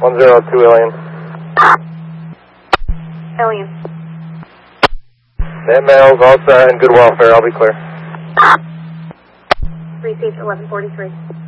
102 Alien. Alien. Net mails all set and good welfare. I'll be clear. Received 1143.